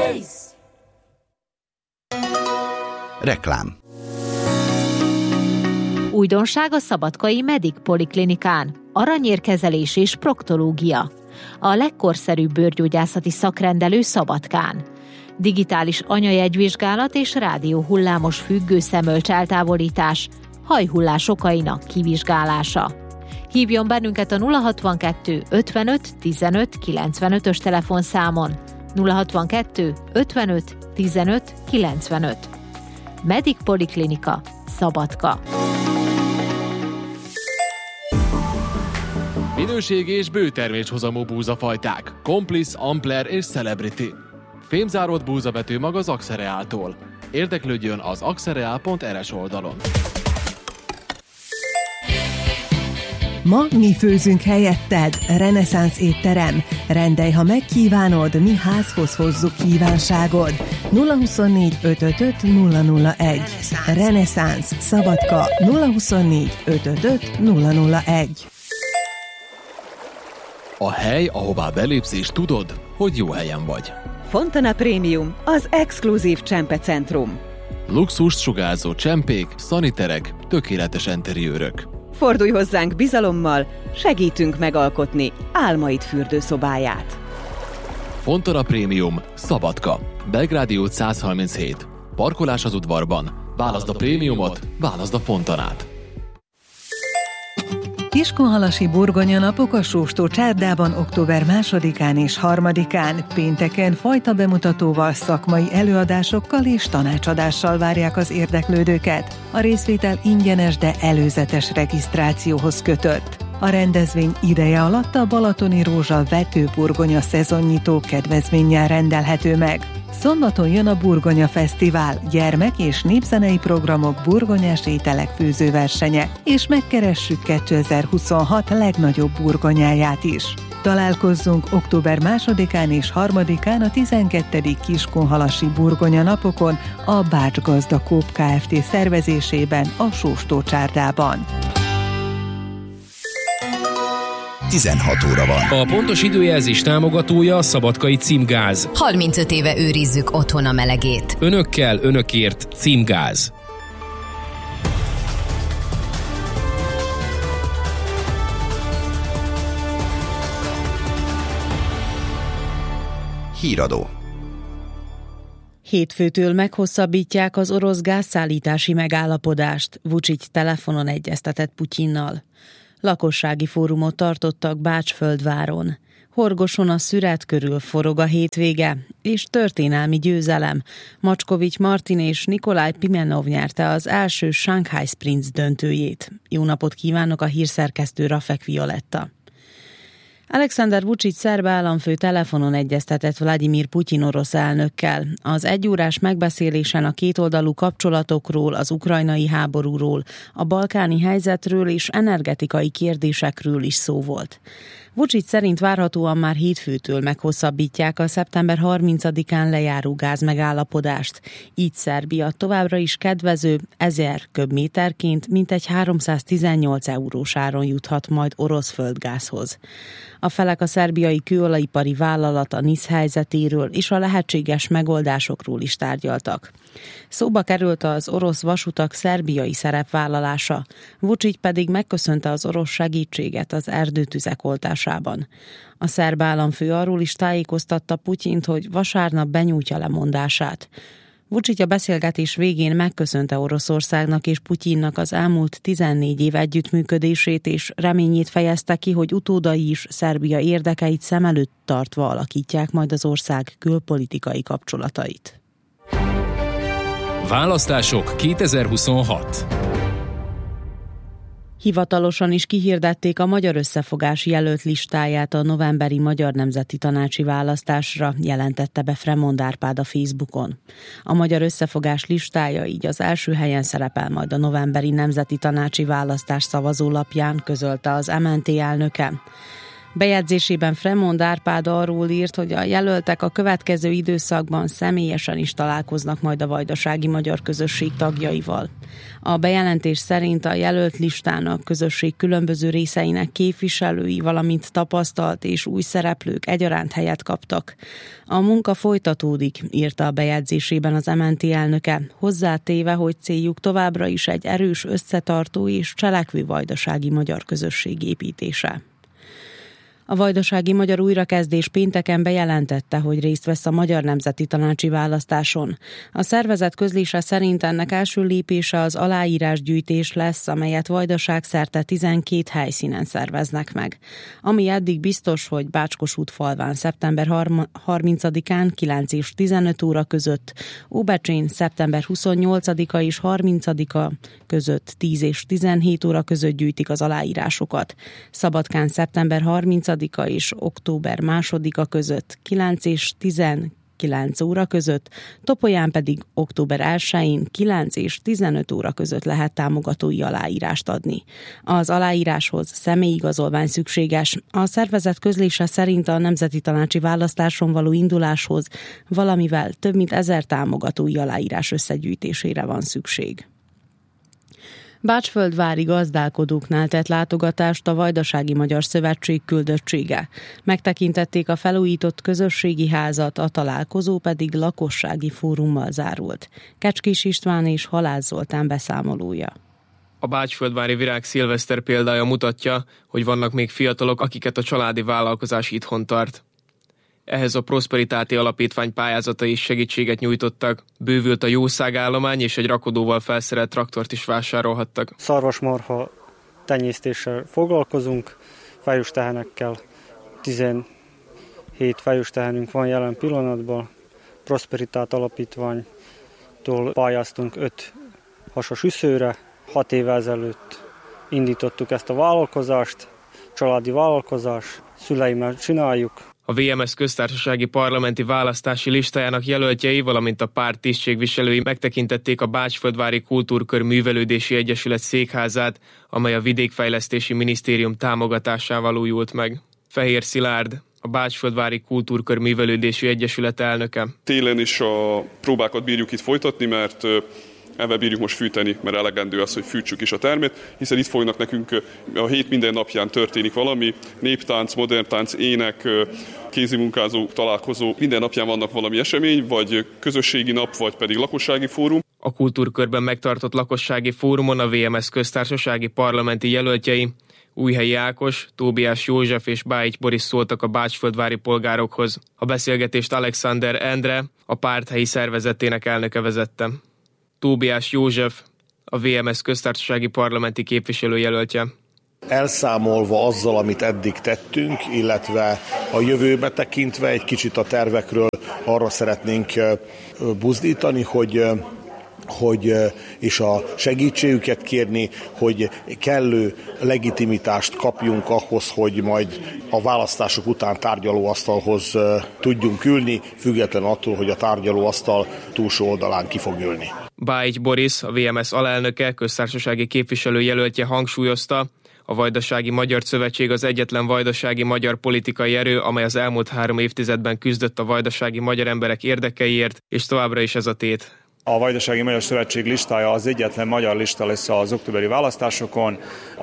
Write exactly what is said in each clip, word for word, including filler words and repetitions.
Space! Reklám. Újdonság a szabadkai Medic Poliklinikán. Aranyérkezelés és proktológia. A legkorszerűbb bőrgyógyászati szakrendelő Szabadkán. Digitális anyajegyvizsgálat és rádióhullámos függőszemölcs eltávolítás, hajhullás okainak kivizsgálása. Hívjon bennünket a nulla hatvankettő ötvenöt tizenöt kilencvenötös telefonszámon. nulla hatvankettő ötvenöt tizenöt kilencvenöt. Medic Poliklinika, Szabadka. Minőségi és bőterméshozamú búzafajták. Complice, Ampler és Celebrity. Fémzáródott búzabetű mag az Axereáltól. Érdeklődjön az axereál pont er es oldalon. Ma mi főzünk helyetted, reneszánsz étterem. Rendelj, ha megkívánod, mi házhoz hozzuk kívánságod. nulla huszonnégy ötvenöt nulla nulla egy. Reneszánsz, Szabadka, nulla huszonnégy ötvenöt nulla nulla egy. A hely, ahová belépsz és tudod, hogy jó helyen vagy. Fontana Premium, az exkluzív csempecentrum. Luxust sugárzó csempék, szaniterek, tökéletes enteriőrök. Fordulj hozzánk bizalommal, segítünk megalkotni álmaid fürdőszobáját. Fontana Premium, Szabadka, Belgrádi út száz harminchét. Parkolás az udvarban. Válaszd a prémiumot, válaszd a Fontanát. Kiskunhalasi burgonya napok a Sóstó csárdában október másodikán és harmadikán, pénteken fajta bemutatóval, szakmai előadásokkal és tanácsadással várják az érdeklődőket. A részvétel ingyenes, de előzetes regisztrációhoz kötött. A rendezvény ideje alatt a Balatoni Rózsa vetőburgonya szezonnyitó kedvezménnyel rendelhető meg. Szombaton jön a Burgonya Fesztivál, gyermek- és népzenei programok, burgonyás ételek főzőversenye, és megkeressük kétezer-huszonhat legnagyobb burgonyáját is. Találkozzunk október másodikán és harmadikán a tizenkettedik Kiskunhalasi burgonya napokon a Bács Gazda Coop Kft. Szervezésében a Sóstó csárdában. tizenhat óra van. A pontos időjelzés támogatója a Szabadkai Címgáz. harmincöt éve őrizzük otthon a melegét. Önökkel, önökért Címgáz. Híradó. Hétfőtől meghosszabbítják az orosz gázszállítási megállapodást. Vučić telefonon egyeztetett Putyinnal. Lakossági fórumot tartottak Bácsföldváron. Horgoson a szüret körül forog a hétvége, és történelmi győzelem. Macskovics Martin és Nikolaj Pimenov nyerte az első Shanghai Sprints döntőjét. Jó napot kívánok, a hírszerkesztő Rafek Violetta. Alexander Vučić szerb államfő telefonon egyeztetett Vladimir Putyin orosz elnökkel. Az egyórás megbeszélésen a kétoldalú kapcsolatokról, az ukrajnai háborúról, a balkáni helyzetről és energetikai kérdésekről is szó volt. Vučić szerint várhatóan már hétfőtől meghosszabbítják a szeptember harmincadikán lejáró gázmegállapodást. Így Szerbia továbbra is kedvező ezer köbméterként mintegy háromszáztizennyolc eurós áron juthat majd orosz földgázhoz. A felek a szerbiai kőolajipari vállalat a NISZ helyzetéről és a lehetséges megoldásokról is tárgyaltak. Szóba került az orosz vasutak szerbiai szerepvállalása, Vučić pedig megköszönte az orosz segítséget az erdőtüzek oltásában. A szerb államfő arról is tájékoztatta Putyint, hogy vasárnap benyújtja lemondását. Vučić a beszélgetés végén megköszönte Oroszországnak és Putyinnak az elmúlt tizennégy év együttműködését, és reményét fejezte ki, hogy utódai is Szerbia érdekeit szem előtt tartva alakítják majd az ország külpolitikai kapcsolatait. Választások kétezer-huszonhat. Hivatalosan is kihirdették a Magyar Összefogás jelölt listáját a novemberi Magyar Nemzeti Tanácsi választásra, jelentette be Fremond Árpád a Facebookon. A Magyar Összefogás listája így az első helyen szerepel majd a novemberi Nemzeti Tanácsi választás szavazólapján, közölte az em en té elnöke. Bejegyzésében Fremond Árpád arról írt, hogy a jelöltek a következő időszakban személyesen is találkoznak majd a vajdasági magyar közösség tagjaival. A bejelentés szerint a jelölt listán a közösség különböző részeinek képviselői, valamint tapasztalt és új szereplők egyaránt helyet kaptak. A munka folytatódik, írta a bejegyzésében az em en té elnöke, hozzátéve, hogy céljuk továbbra is egy erős, összetartó és cselekvő vajdasági magyar közösség építése. A vajdasági magyar újrakezdés pénteken bejelentette, hogy részt vesz a Magyar Nemzeti Tanácsi választáson. A szervezet közlése szerint ennek első lépése az aláírásgyűjtés lesz, amelyet vajdaságszerte tizenkét helyszínen szerveznek meg. Ami eddig biztos, hogy Bácskosút falván szeptember harmincadikán kilenc és tizenöt óra között, Óbecsén szeptember huszonnyolcadika és harmincadika között tíz és tizenhét óra között gyűjtik az aláírásokat. Szabadkán szeptember harmincadika és október másodika között kilenc és tizenkilenc óra között, Topolyán pedig október elsején kilenc és tizenöt óra között lehet támogatói aláírást adni. Az aláíráshoz személyigazolvány szükséges. A szervezet közlése szerint a nemzeti tanácsi választáson való induláshoz valamivel több mint ezer támogatói aláírás összegyűjtésére van szükség. Bácsföldvári gazdálkodóknál tett látogatást a Vajdasági Magyar Szövetség küldöttsége. Megtekintették a felújított közösségi házat, a találkozó pedig lakossági fórummal zárult. Kecskés István és Halász Zoltán beszámolója. A bácsföldvári virág szilveszter példája mutatja, hogy vannak még fiatalok, akiket a családi vállalkozás itthon tart. Ehhez a Prosperitáti Alapítvány pályázatai is segítséget nyújtottak, bővült a jószágállomány és egy rakodóval felszerelt traktort is vásárolhattak. Szarvasmarha tenyésztéssel foglalkozunk, fejős tehenekkel, tizenhét fejős tehenünk van jelen pillanatban. Prosperitát Alapítványtól pályáztunk öt hasos üszőre, hat évvel ezelőtt indítottuk ezt a vállalkozást, családi vállalkozás, szüleimmel csináljuk. A vé em es köztársasági parlamenti választási listájának jelöltjei, valamint a párt tisztségviselői megtekintették a Bácsföldvári Kultúrkör Művelődési Egyesület székházát, amely a Vidékfejlesztési Minisztérium támogatásával újult meg. Fehér Szilárd, a Bácsföldvári Kultúrkör Művelődési Egyesület elnöke. Télen is a próbákat bírjuk itt folytatni, mert ebben bírjuk most fűteni, mert elegendő az, hogy fűtsük is a termét, hiszen itt fognak nekünk a hét minden napján történik valami, néptánc, modern tánc, ének, kézimunkázó találkozó, minden napján vannak valami esemény, vagy közösségi nap, vagy pedig lakossági fórum. A kultúrkörben megtartott lakossági fórumon a vé em es köztársasági parlamenti jelöltjei, Újhelyi Ákos, Tóbiás József és Bájics Boris szóltak a bácsföldvári polgárokhoz. A beszélgetést Alexander Endre, a párt helyi szervezetének elnöke vezette. Tóbiás József, a vé em es köztársasági parlamenti képviselőjelöltje. Elszámolva azzal, amit eddig tettünk, illetve a jövőbe tekintve egy kicsit a tervekről arra szeretnénk buzdítani, hogy hogy és a segítségüket kérni, hogy kellő legitimitást kapjunk ahhoz, hogy majd a választások után tárgyalóasztalhoz tudjunk ülni, független attól, hogy a tárgyalóasztal túlsó oldalán ki fog ülni. Bájics Boris, a vé em es alelnöke, köztársasági képviselőjelöltje hangsúlyozta, a Vajdasági Magyar Szövetség az egyetlen vajdasági magyar politikai erő, amely az elmúlt három évtizedben küzdött a vajdasági magyar emberek érdekeiért, és továbbra is ez a tét. A Vajdasági Magyar Szövetség listája az egyetlen magyar lista lesz az októberi választásokon.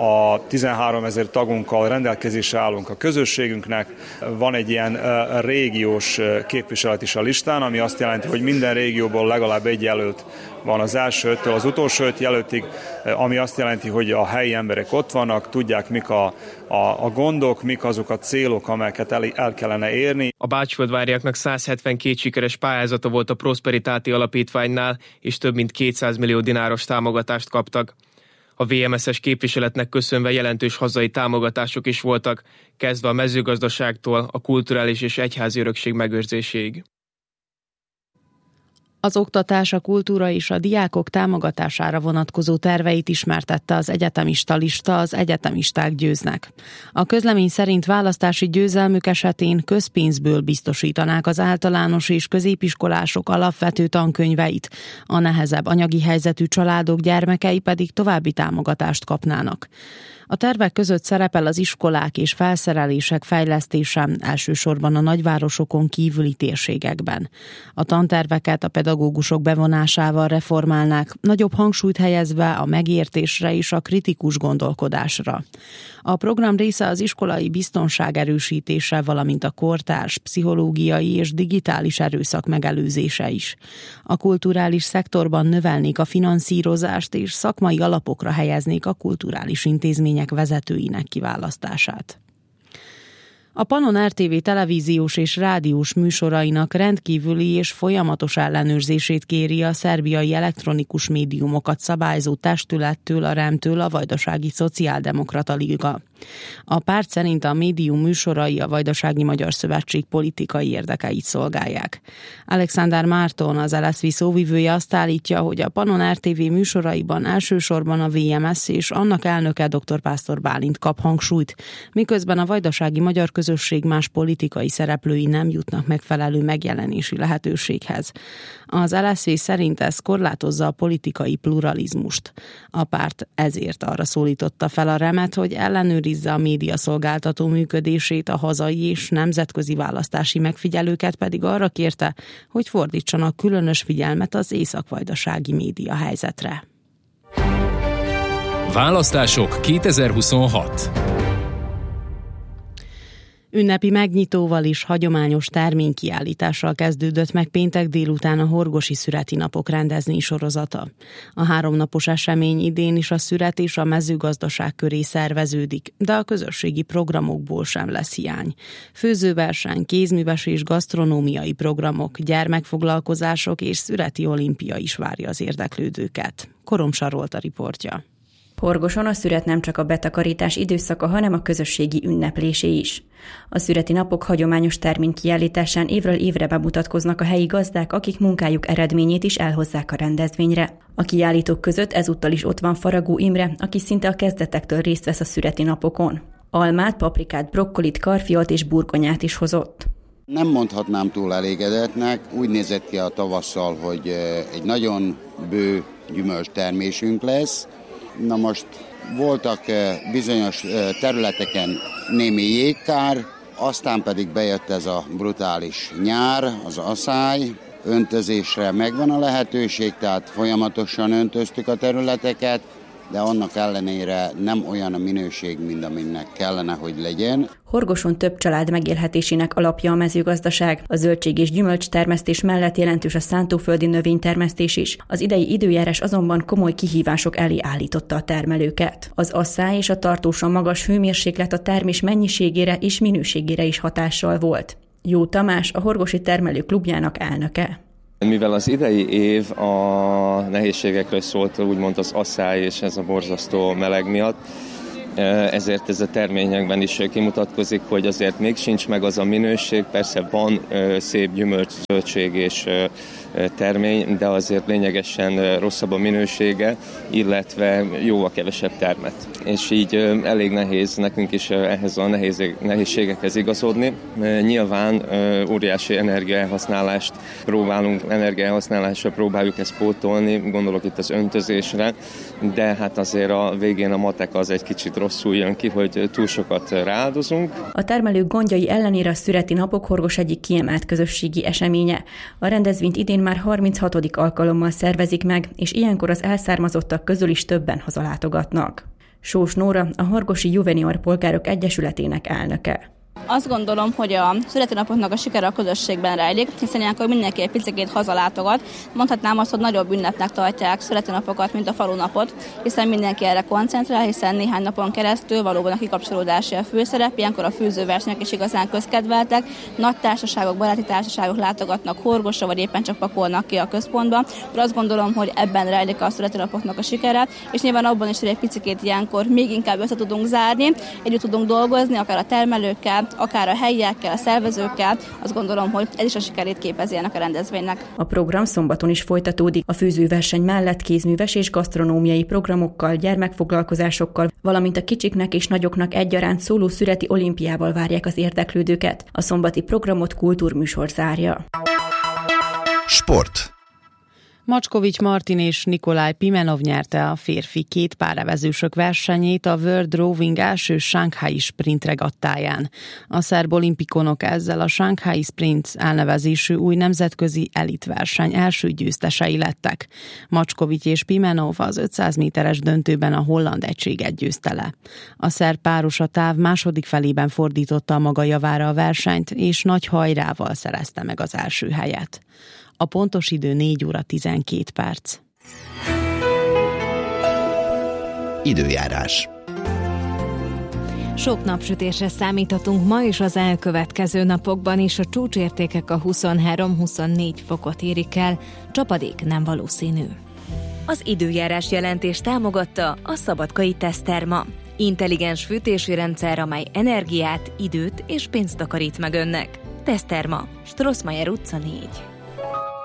A tizenhárom ezer tagunkkal rendelkezésre állunk a közösségünknek. Van egy ilyen régiós képviselet is a listán, ami azt jelenti, hogy minden régióból legalább egy jelölt van az első öttől az utolsó öt jelöltig, ami azt jelenti, hogy a helyi emberek ott vannak, tudják, mik a, a, a gondok, mik azok a célok, amelyeket el, el kellene érni. A bácsföldváriaknak száz hetvenkét sikeres pályázata volt a Prosperitáti Alapítványnál, és több mint kétszáz millió dináros támogatást kaptak. A vé em es-es képviseletnek köszönve jelentős hazai támogatások is voltak, kezdve a mezőgazdaságtól a kulturális és egyházi örökség megőrzéséig. Az oktatás, a kultúra és a diákok támogatására vonatkozó terveit ismertette az egyetemista lista, az egyetemisták győznek. A közlemény szerint választási győzelmük esetén közpénzből biztosítanák az általános és középiskolások alapvető tankönyveit, a nehezebb anyagi helyzetű családok gyermekei pedig további támogatást kapnának. A tervek között szerepel az iskolák és felszerelések fejlesztése, elsősorban a nagyvárosokon kívüli térségekben. A tanterveket a pedagógusok bevonásával reformálnák, nagyobb hangsúlyt helyezve a megértésre és a kritikus gondolkodásra. A program része az iskolai biztonság erősítése, valamint a kortárs, pszichológiai és digitális erőszak megelőzése is. A kulturális szektorban növelnék a finanszírozást és szakmai alapokra helyeznék a kulturális intézmények vezetőinek kiválasztását. A Pannon er té vé televíziós és rádiós műsorainak rendkívüli és folyamatos ellenőrzését kéri a szerbiai elektronikus médiumokat szabályzó testülettől, a remtől a Vajdasági Szociáldemokrata Liga. A párt szerint a médium műsorai a Vajdasági Magyar Szövetség politikai érdekeit szolgálják. Alexander Márton, az el es vé szóvivője azt állítja, hogy a Pannon er té vé műsoraiban elsősorban a vé em es és annak elnöke dr. Pásztor Bálint kap hangsúlyt, miközben a vajdasági magyar közösség más politikai szereplői nem jutnak megfelelő megjelenési lehetőséghez. Az el es vé szerint ez korlátozza a politikai pluralizmust. A párt ezért arra szólította fel a remet, hogy ellenőrizze a médiaszolgáltató működését, a hazai és nemzetközi választási megfigyelőket pedig arra kérte, hogy fordítsanak különös figyelmet az észak-vajdasági média helyzetre. Választások kétezer-huszonhat. Ünnepi megnyitóval is hagyományos terménykiállítással kezdődött meg péntek délután a Horgosi Szüreti Napok rendezvény sorozata. A háromnapos esemény idén is a szüret és a mezőgazdaság köré szerveződik, de a közösségi programokból sem lesz hiány. Főzőverseny, kézműves és gasztronómiai programok, gyermekfoglalkozások és szüreti olimpia is várja az érdeklődőket. Koromsa Rolt a riportja. Horgoson a szüret nem csak a betakarítás időszaka, hanem a közösségi ünneplésé is. A szüreti napok hagyományos terménykiállításán évről évre bemutatkoznak a helyi gazdák, akik munkájuk eredményét is elhozzák a rendezvényre. A kiállítók között ezúttal is ott van Faragó Imre, aki szinte a kezdetektől részt vesz a szüreti napokon. Almát, paprikát, brokkolit, karfiolt és burgonyát is hozott. Nem mondhatnám túl elégedetnek, úgy nézett ki a tavasszal, hogy egy nagyon bő gyümölcstermésünk lesz. Na most voltak bizonyos területeken némi jégkár, aztán pedig bejött ez a brutális nyár, az aszály, öntözésre megvan a lehetőség, tehát folyamatosan öntöztük a területeket, de annak ellenére nem olyan a minőség, mint aminek kellene, hogy legyen. Horgoson több család megélhetésének alapja a mezőgazdaság. A zöldség és gyümölcs termesztés mellett jelentős a szántóföldi növénytermesztés is. Az idei időjárás azonban komoly kihívások elé állította a termelőket. Az asszály és a tartósan magas hőmérséklet a termés mennyiségére és minőségére is hatással volt. Jó Tamás, a Horgosi Termelők Klubjának elnöke. Mivel az idei év a nehézségekről szólt, úgymond az asszály és ez a borzasztó meleg miatt, ezért ez a terményekben is kimutatkozik, hogy azért még sincs meg az a minőség, persze van szép gyümölcs, zöldség és termény, de azért lényegesen rosszabb a minősége, illetve jóval kevesebb termet. És így elég nehéz nekünk is ehhez a nehéz, nehézségekhez igazodni. Nyilván óriási energiaelhasználást próbálunk, energiaelhasználásra próbáljuk ezt pótolni, gondolok itt az öntözésre, de hát azért a végén a matek az egy kicsit rosszul jön ki, hogy túl sokat rááldozunk. A termelők gondjai ellenére a szüreti napok Horgos egyik kiemelt közösségi eseménye. A rendezvényt idén már harminchatodik alkalommal szervezik meg, és ilyenkor az elszármazottak közül is többen hazalátogatnak. Sós Nóra, a Horgosi Juvenior Polgárok Egyesületének elnöke. Azt gondolom, hogy a születőnapoknak a sikere a közösségben rejlik, hiszen ilyenkor mindenki egy picikét hazalátogat. Mondhatnám azt, hogy nagyobb ünnepnek tartják születőnapokat, mint a falunapot, hiszen mindenki erre koncentrál, hiszen néhány napon keresztül valóban a kikapcsolódási a főszerep, ilyenkor a főzőversenyek is igazán közkedveltek. Nagy társaságok, baráti társaságok látogatnak Horgosra, vagy éppen csak pakolnak ki a központba. De azt gondolom, hogy ebben rejlik a születőnapoknak a sikere, és nyilván abban is, hogy egy picikét ilyenkor még inkább össze tudunk zárni, együtt tudunk dolgozni, akár a termelőkkel, közösséggel, akár a helyiekkel, a szervezőkkel, azt gondolom, hogy ez is a sikerét képezi ennek a rendezvénynek. A program szombaton is folytatódik. A főzőverseny mellett kézműves és gasztronómiai programokkal, gyermekfoglalkozásokkal, valamint a kicsiknek és nagyoknak egyaránt szóló szüreti olimpiával várják az érdeklődőket. A szombati programot kultúrműsor zárja. Sport. Macskovics Martin és Nikolaj Pimenov nyerte a férfi két párevezősök versenyét a World Rowing első Shanghai sprint regattáján. A szerb olimpikonok ezzel a Shanghai Sprint elnevezésű új nemzetközi elitverseny első győztesei lettek. Macskovics és Pimenov az ötszáz méteres döntőben a holland egységet győzte le. A szerb páros a táv második felében fordította a maga javára a versenyt, és nagy hajrával szerezte meg az első helyet. A pontos idő négy óra tizenkét perc. Időjárás. Sok napsütésre számíthatunk ma és az elkövetkező napokban is, a csúcsértékek a huszonhárom-huszonnégy fokot érik el, csapadék nem valószínű. Az időjárás jelentés támogatta a Szabadkai Teszterma. Intelligens fűtési rendszer, amely energiát, időt és pénzt takarít meg önnek. Teszterma, Strossmayer utca négy.